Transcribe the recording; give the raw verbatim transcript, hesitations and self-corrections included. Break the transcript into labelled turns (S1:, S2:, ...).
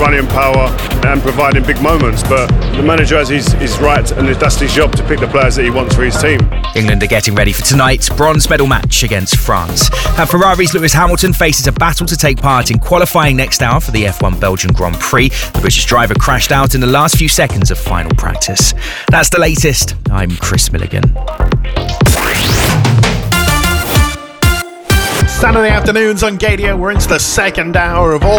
S1: running power and providing big moments. But the manager has his, his right, and that's his job to pick the players that he wants for his team.
S2: England are getting ready for tonight's bronze medal match against France. And Ferrari's Lewis Hamilton faces a battle to take part in qualifying next hour for the F one Belgian Grand Prix. The British driver crashed out in the last few seconds of final practice. That's the latest. I'm Chris Milligan.
S3: Saturday afternoons on Gadio, we're into the second hour of all